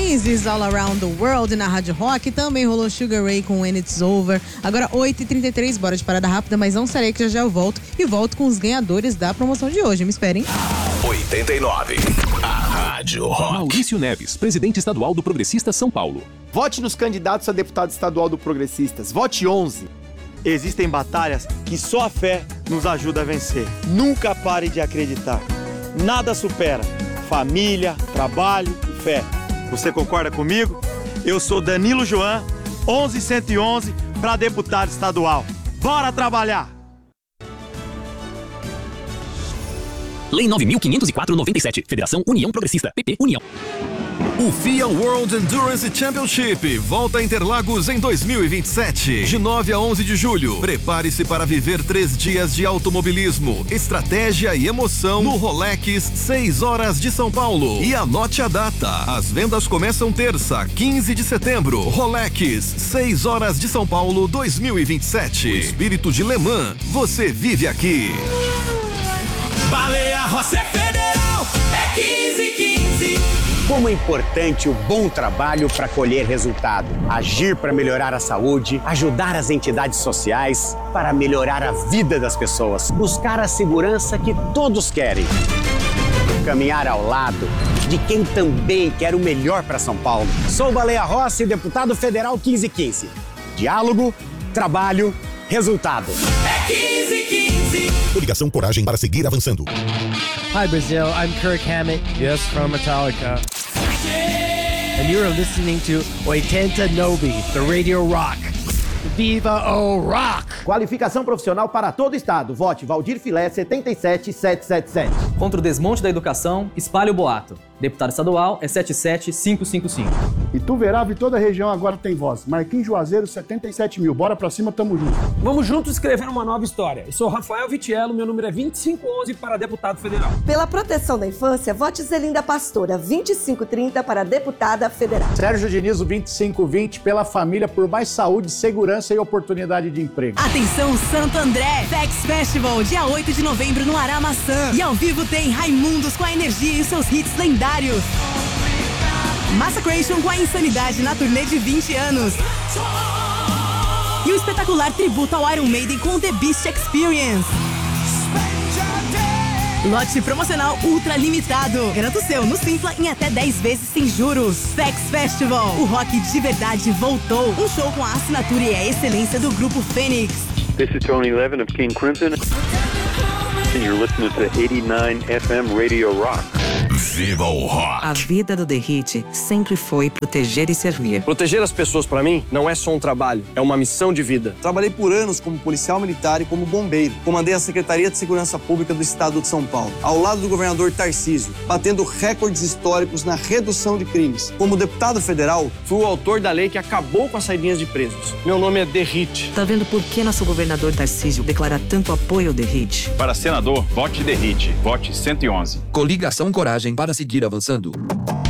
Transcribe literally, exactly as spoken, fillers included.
Oasis, All Around the World na Rádio Rock. Também rolou Sugar Ray com When It's Over. Agora oito e trinta e três, bora de parada rápida, mas não serei que já já eu volto. E volto com os ganhadores da promoção de hoje. Me esperem. oitenta e nove, a Rádio Rock. Maurício Neves, presidente estadual do Progressistas São Paulo. Vote nos candidatos a deputado estadual do Progressistas. Vote onze. Existem batalhas que só a fé nos ajuda a vencer. Nunca pare de acreditar. Nada supera família, trabalho e fé. Você concorda comigo? Eu sou Danilo Joan, onze cento e onze, para deputado estadual. Bora trabalhar! Lei nove mil quinhentos e quatro noventa e sete. Federação União Progressista. P P União. O F I A World Endurance Championship volta a Interlagos em dois mil e vinte e sete. De nove a onze de julho. Prepare-se para viver três dias de automobilismo, estratégia e emoção no Rolex seis horas de São Paulo. E anote a data. As vendas começam terça, quinze de setembro. Rolex seis horas de São Paulo dois mil e vinte e sete. O espírito de Le Mans, você vive aqui. Baleia Rossi é federal, é quinze quinze. Como é importante o bom trabalho para colher resultado. Agir para melhorar a saúde, ajudar as entidades sociais para melhorar a vida das pessoas. Buscar a segurança que todos querem. Caminhar ao lado de quem também quer o melhor para São Paulo. Sou Baleia Rossi, deputado federal quinze quinze. Diálogo, trabalho, resultado. É quinze quinze. Coligação Coragem para seguir avançando. Hi Brazil, I'm Kirk Hammett, yes, from Metallica. And you're listening to oitenta e nove, the Radio Rock. Viva o Rock! Qualificação profissional para todo o estado. Vote Valdir Filé setenta e sete sete sete sete. Contra o desmonte da educação, espalhe o boato. Deputado estadual é setenta e sete cinco cinco cinco. Ituverava e toda a região agora tem voz. Marquinhos Juazeiro, setenta e sete mil. Bora pra cima, tamo junto. Vamos juntos escrever uma nova história. Eu sou Rafael Vitiello, meu número é vinte e cinco onze para deputado federal. Pela proteção da infância, vote Zelinda Pastora, vinte e cinco trinta para deputada federal. Sérgio Dinizo, vinte e cinco vinte, pela família, por mais saúde, segurança e oportunidade de emprego. Atenção, Santo André! Fex Festival, dia oito de novembro no Aramaçã. E ao vivo tem Raimundos com a energia e seus hits lendários. Massacration com a insanidade na turnê de vinte anos. E o espetacular tributo ao Iron Maiden com The Beast Experience. Lote promocional ultra limitado. Garanta o seu no Simpla em até dez vezes sem juros. Fex Festival, o rock de verdade voltou. Um show com a assinatura e a excelência do Grupo Fênix. This is Tony Levin of King Crimson. And you're listening to eighty-nine F M Radio Rock. Viva o Rock! A vida do The Hit sempre foi proteger e servir. Proteger as pessoas, pra mim, não é só um trabalho, é uma missão de vida. Trabalhei por anos como policial militar e como bombeiro. Comandei a Secretaria de Segurança Pública do Estado de São Paulo, ao lado do governador Tarcísio, batendo recordes históricos na redução de crimes. Como deputado federal, fui o autor da lei que acabou com as saidinhas de presos. Meu nome é The Hit. Tá vendo por que nosso governador Tarcísio declara tanto apoio ao The Hit? Para senador, vote The Hit. Vote cento e onze. Coligação Coragem para seguir avançando.